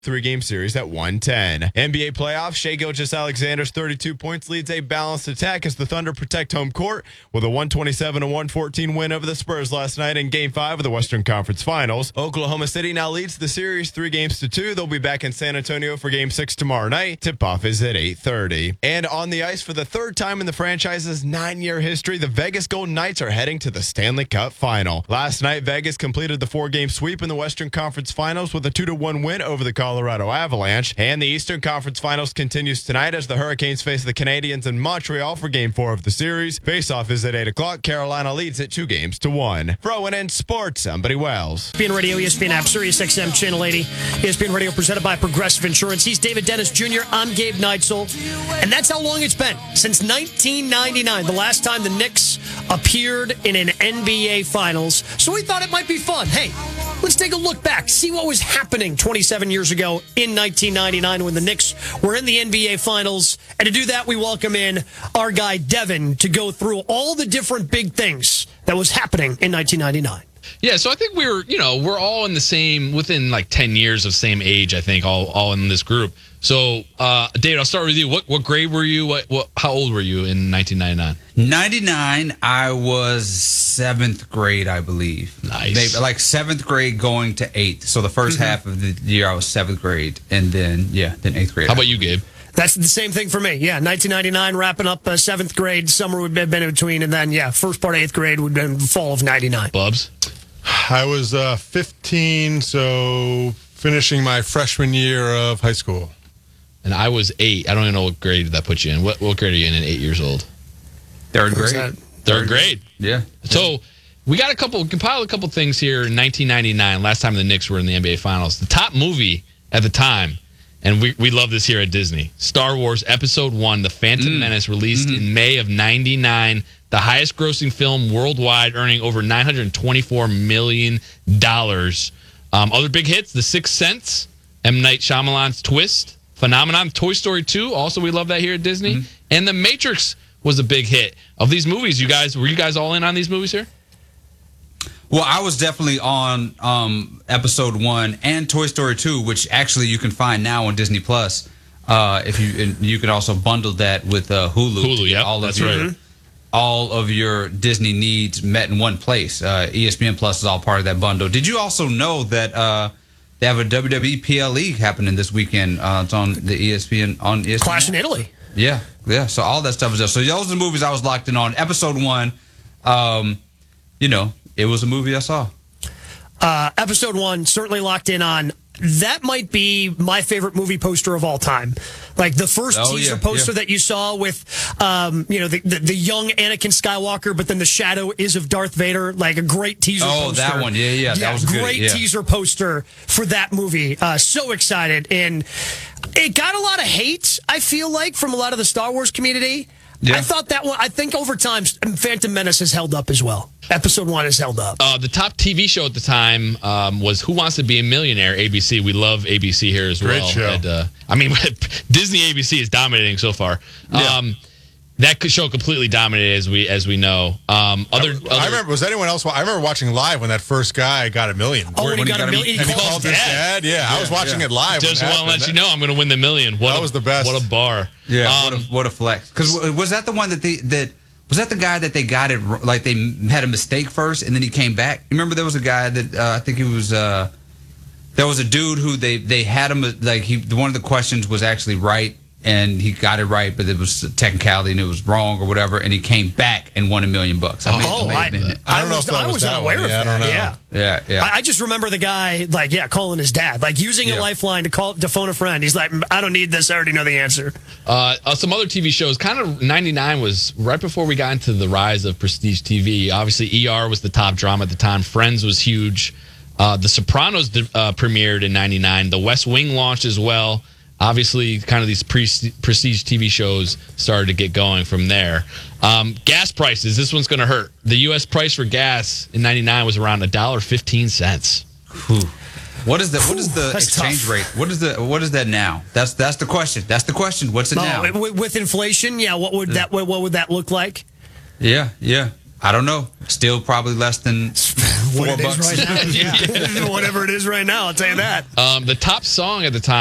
Three-game series at 110. NBA playoffs, Shai Gilgeous-Alexander's 32 points leads a balanced attack as the Thunder protect home court with a 127-114 win over the Spurs last night in Game 5 of the Western Conference Finals. Oklahoma City now leads the series 3-2. They'll be back in San Antonio for Game 6 tomorrow night. Tip-off is at 8:30. And on the ice for the third time in the franchise's 9-year history, the Vegas Golden Knights are heading to the Stanley Cup Final. Last night, Vegas completed the 4-game sweep in the Western Conference Finals with a 2-1 win over the Colorado Avalanche. And the Eastern Conference Finals continues tonight as the Hurricanes face the Canadiens in Montreal for Game 4 of the series. Face-off is at 8 o'clock. Carolina leads it 2-1. For ONN Sports, I'm Buddy Wells. ESPN Radio, ESPN app, Sirius XM, Channel 80. ESPN Radio presented by Progressive Insurance. He's David Dennis Jr. I'm Gabe Neitzel. And that's how long it's been. Since 1999, the last time the Knicks appeared in an NBA Finals. So we thought it might be fun. Hey, let's take a look back, see what was happening 27 years ago in 1999 when the Knicks were in the NBA Finals. And to do that, we welcome in our guy, Devin, to go through all the different big things that was happening in 1999. Yeah, so I think we're all in the same, within like 10 years of same age, I think, all in this group. So, David, I'll start with you. What grade were you? How old were you in 1999? 99, I was 7th grade, I believe. Nice. Maybe, like 7th grade going to 8th. So the first half of the year, I was 7th grade. And then 8th grade. How about you, Gabe? That's the same thing for me. Yeah, 1999, wrapping up 7th grade. Summer would have been in between. And then, first part of 8th grade would have been fall of 99. Bubs? I was 15, so finishing my freshman year of high school. And I was 8. I don't even know what grade that put you in. What grade are you in at 8 years old? 3rd grade. Third grade. Yeah. So we got compiled a couple things here in 1999, last time the Knicks were in the NBA Finals. The top movie at the time, and we love this here at Disney, Star Wars Episode 1, The Phantom Menace, released in May of 99, the highest grossing film worldwide, earning over $924 million. Other big hits, The Sixth Sense, M. Night Shyamalan's Twist, Phenomenon, Toy Story 2, also we love that here at Disney, and The Matrix was a big hit. Of these movies, were you guys all in on these movies here? Well, I was definitely on Episode 1 and Toy Story 2, which actually you can find now on Disney Plus. If you can also bundle that with Hulu. Hulu, yeah, that's right. All of your Disney needs met in one place. ESPN Plus is all part of that bundle. Did you also know that they have a WWE PLE happening this weekend? It's on the ESPN Clash in Italy. Yeah. So all that stuff is there. So those are the movies I was locked in on. Episode 1, it was a movie I saw. Episode 1, certainly locked in on. That might be my favorite movie poster of all time. Like the first teaser poster that you saw with, the young Anakin Skywalker, but then the shadow is of Darth Vader. Like a great teaser poster. Oh, that one. Yeah. That was great good. Teaser poster for that movie. So excited. And it got a lot of hate, I feel like, from a lot of the Star Wars community. Yeah. I thought that one, I think over time, Phantom Menace has held up as well. Episode 1 has held up. The top TV show at the time was Who Wants to Be a Millionaire, ABC. We love ABC here as well. Great show. Disney ABC is dominating so far. Yeah. That show completely dominated, as we know. I remember. Was anyone else? I remember watching live when that first guy got $1 million. Oh, when he got $1 million, and he called his dad. Yeah, I was watching it live. Just want to let you know, I'm going to win the $1 million. That was the best. What a bar. Yeah. What a flex. Because was that the one was that the guy that they got it, like they had a mistake first and then he came back? You remember there was a guy that I think he was. There was a dude who they had him like one of the questions was actually right. And he got it right, but it was a technicality and it was wrong or whatever. And he came back and won $1 million. I don't know if that was unaware of that. I don't know. Yeah. I just remember the guy, calling his dad, using a lifeline to phone a friend. He's like, I don't need this. I already know the answer. Some other TV shows. Kind of 99 was right before we got into the rise of prestige TV. Obviously, ER was the top drama at the time. Friends was huge. The Sopranos premiered in 99. The West Wing launched as well. Obviously, kind of these prestige TV shows started to get going from there. Gas prices. This one's going to hurt. The U.S. price for gas in 99 was around $1.15. What is the exchange rate? What is that now? That's the question. That's the question. What's it now? With inflation, what would that look like? Yeah. I don't know. Still probably less than what it $4 is right now. Yeah. Whatever it is right now, I'll tell you that. The top song at the time